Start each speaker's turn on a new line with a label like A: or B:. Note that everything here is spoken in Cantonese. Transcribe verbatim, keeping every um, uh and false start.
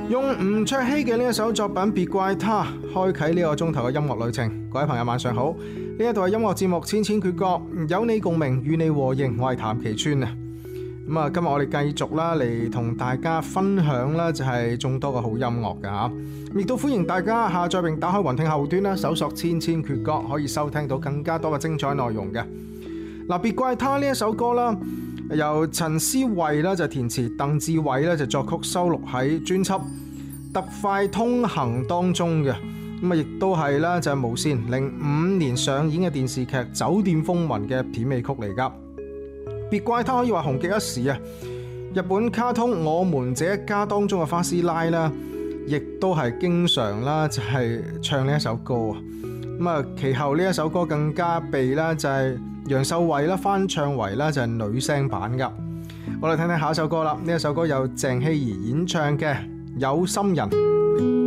A: 用吳卓羲嘅呢一首作品《別怪他》開啟呢個鐘頭嘅音樂旅程。各位朋友晚上好，呢一度係音樂節目《千千闕歌》，有你共鳴，與你和應，我係譚其川啊。咁啊，今日我哋繼續啦嚟同大家分享啦，就係眾多嘅好音樂㗎吓。亦都歡迎大家下載並打開雲聽後端啦，搜索千千闕歌，可以收聽到更加多嘅精彩內容嘅。嗱，別怪他呢一首歌啦，由陳思慧啦就填詞，鄧志偉咧就作曲，收錄喺專輯《特快通行》當中嘅。咁啊，亦都係啦，就係無線零五年上演嘅電視劇《酒店風雲》嘅片尾曲嚟噶。別怪他可以話紅極一時啊！日本卡通《我們這一家》當中嘅花師奶啦，亦都係經常啦就係唱呢一首歌啊。咁啊，其後呢一首歌更加被啦就係楊秀慧啦翻唱為啦就係女聲版噶。我哋聽聽下一首歌啦，呢一首歌由鄭希怡演唱嘅《有心人》。